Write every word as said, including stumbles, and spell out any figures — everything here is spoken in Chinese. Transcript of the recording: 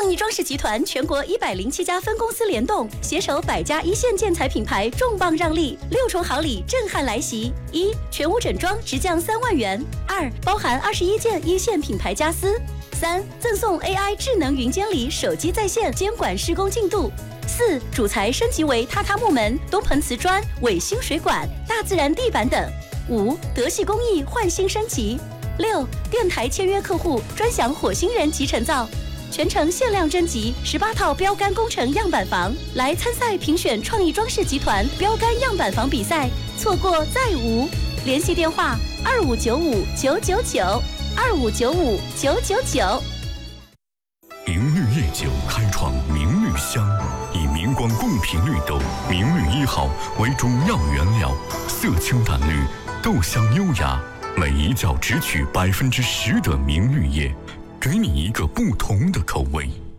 创意装饰集团全国一百零七家分公司联动，携手百家一线建材品牌，重磅让利，六重好礼震撼来袭：一、全屋整装直降三万元；二、包含二十一件一线品牌家私；三、赠送 A I 智能云监理，手机在线监管施工进度；四、主材升级为榻榻木门、东盆瓷砖、伟星水管、大自然地板等；五、德系工艺焕新升级；六、电台签约客户专享火星人集成灶。全程限量征集十八套标杆工程样板房，来参赛评选创意装饰集团标杆样板房比赛，错过再无。联系电话：二五九五九九九，二五九五九九九。 明绿夜酒开创明绿香，以明光贡品绿豆明绿一号为主要原料，色清淡绿，豆香优雅，每一窖只取百分之十的明绿叶，给你一个不同的口味。